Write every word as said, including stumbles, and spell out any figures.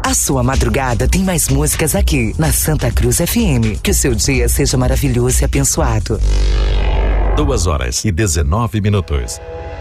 A sua madrugada tem mais músicas aqui, na Santa Cruz F M. Que o seu dia seja maravilhoso e abençoado. Duas horas e dezenove minutos.